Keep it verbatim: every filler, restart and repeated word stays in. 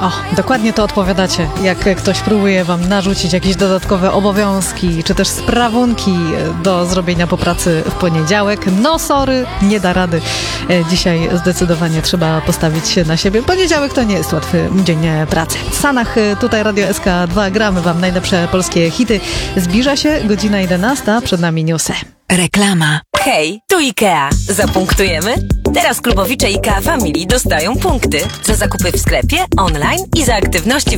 O, dokładnie to odpowiadacie, jak ktoś próbuje wam narzucić jakieś dodatkowe obowiązki, czy też sprawunki do zrobienia po pracy w poniedziałek. No sorry, nie da rady. Dzisiaj zdecydowanie trzeba postawić się na siebie. Poniedziałek to nie jest łatwy dzień pracy. W Sanach, tutaj Radio S K dwa, gramy wam najlepsze polskie hity. Zbliża się godzina jedenasta, przed nami newsy. Reklama. Hej, tu IKEA. Zapunktujemy? Teraz klubowicze IKEA Family dostają punkty za zakupy w sklepie, online i za aktywności